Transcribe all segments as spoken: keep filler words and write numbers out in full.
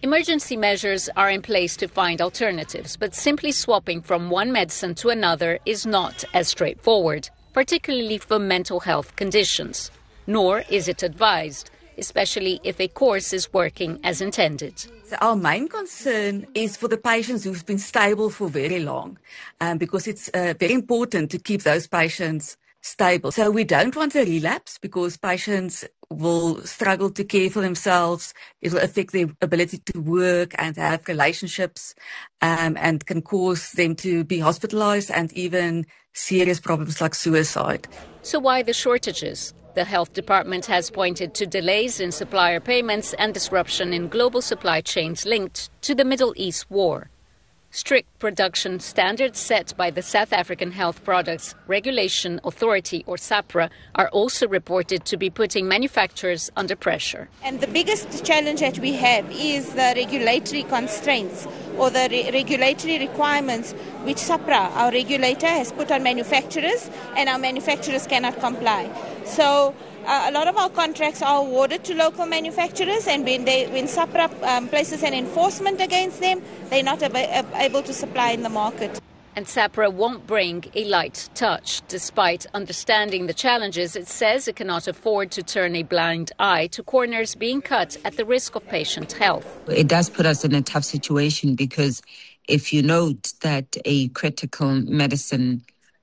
Emergency measures are in place to find alternatives, but simply swapping from one medicine to another is not as straightforward, particularly for mental health conditions. Nor is it advised, especially if a course is working as intended. So our main concern is for the patients who've been stable for very long, um, because it's uh, very important to keep those patients stable. So we don't want a relapse because patients will struggle to care for themselves. It will affect their ability to work and have relationships, um, and can cause them to be hospitalized and even serious problems like suicide. So why the shortages? The health department has pointed to delays in supplier payments and disruption in global supply chains linked to the Middle East war. Strict production standards set by the South African Health Products Regulation Authority, or SAHPRA, are also reported to be putting manufacturers under pressure. And the biggest challenge that we have is the regulatory constraints or the re- regulatory requirements which SAHPRA, our regulator, has put on manufacturers, and our manufacturers cannot comply. So uh, a lot of our contracts are awarded to local manufacturers, and when, they, when SAHPRA um, places an enforcement against them, they're not ab- ab- able to supply in the market. And SAHPRA won't bring a light touch. Despite understanding the challenges, it says it cannot afford to turn a blind eye to corners being cut at the risk of patient health. It does put us in a tough situation because if you note that a critical medicine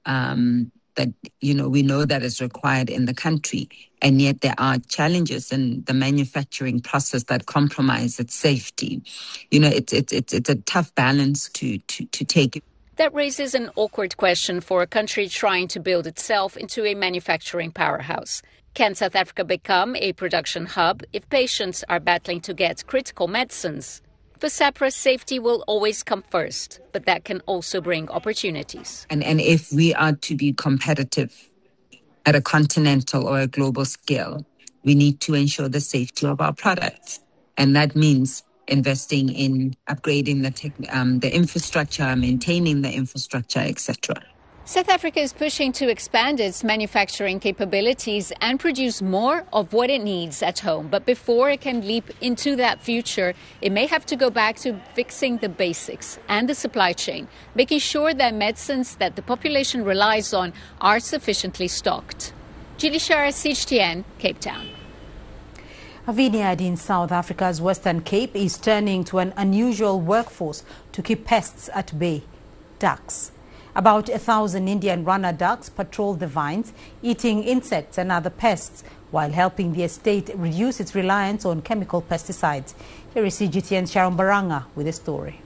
um, that, you know, we know that is required in the country, and yet there are challenges in the manufacturing process that compromise its safety. You know, it's it's it's, it's a tough balance to, to, to take. That raises an awkward question for a country trying to build itself into a manufacturing powerhouse. Can South Africa become a production hub if patients are battling to get critical medicines? For SAHPRA, safety will always come first, but that can also bring opportunities. And, and if we are to be competitive at a continental or a global scale, we need to ensure the safety of our products. And that means investing in upgrading the tech, um, the infrastructure, maintaining the infrastructure, et cetera. South Africa is pushing to expand its manufacturing capabilities and produce more of what it needs at home. But before it can leap into that future, it may have to go back to fixing the basics and the supply chain, making sure that medicines that the population relies on are sufficiently stocked. Julie Shara, C G T N, Cape Town. A vineyard in South Africa's Western Cape is turning to an unusual workforce to keep pests at bay: ducks. About a thousand Indian runner ducks patrol the vines, eating insects and other pests, while helping the estate reduce its reliance on chemical pesticides. Here is C G T N's Sharon Baranga with a story.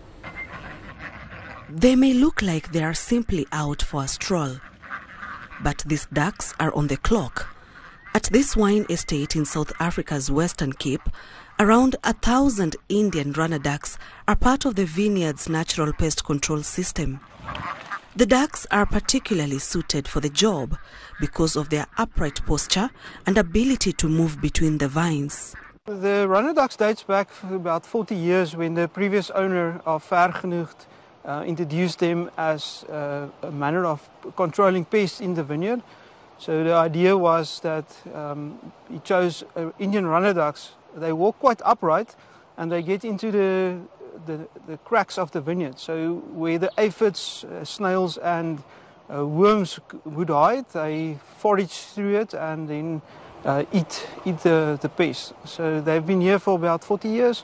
They may look like they are simply out for a stroll, but these ducks are on the clock. At this wine estate in South Africa's Western Cape, around a thousand Indian runner ducks are part of the vineyard's natural pest control system. The ducks are particularly suited for the job because of their upright posture and ability to move between the vines. The runner ducks dates back for about forty years when the previous owner of Vergenoegd uh, introduced them as uh, a manner of controlling pests in the vineyard. So the idea was that um, he chose uh, Indian runner ducks. They walk quite upright and they get into the The, the cracks of the vineyard. So where the aphids, uh, snails and uh, worms would hide, they forage through it and then uh, eat eat the, the pests. So they've been here for about forty years.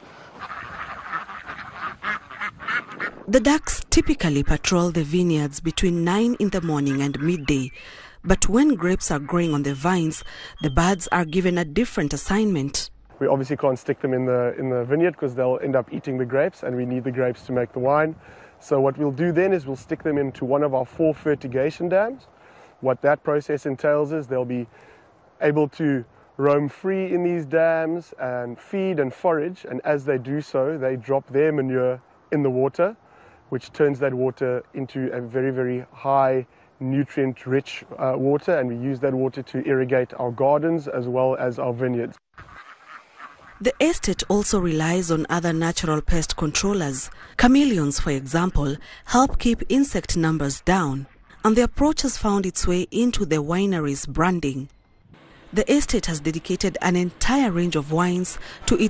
The ducks typically patrol the vineyards between nine in the morning and midday. But when grapes are growing on the vines, the birds are given a different assignment. We obviously can't stick them in the in the vineyard because they'll end up eating the grapes, and we need the grapes to make the wine. So what we'll do then is we'll stick them into one of our four fertigation dams. What that process entails is they'll be able to roam free in these dams and feed and forage, and as they do so, they drop their manure in the water, which turns that water into a very, very high nutrient-rich uh, water, and we use that water to irrigate our gardens as well as our vineyards. The estate also relies on other natural pest controllers. Chameleons, for example, help keep insect numbers down, and the approach has found its way into the winery's branding. The estate has dedicated an entire range of wines to its